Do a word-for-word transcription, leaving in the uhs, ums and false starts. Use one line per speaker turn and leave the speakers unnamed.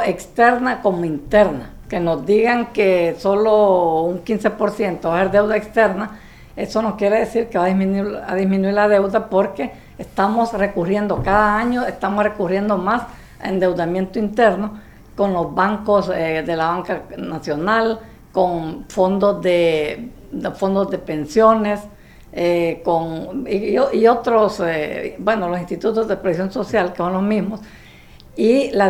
externa como interna. Que nos digan que solo un quince por ciento va a ser deuda externa, eso no quiere decir que va a disminuir, a disminuir la deuda, porque estamos recurriendo cada año, estamos recurriendo más a endeudamiento interno con los bancos eh, de la banca nacional, con fondos de, de fondos de pensiones, eh, con, y, y otros, eh, bueno, los institutos de previsión social, que son los mismos, y la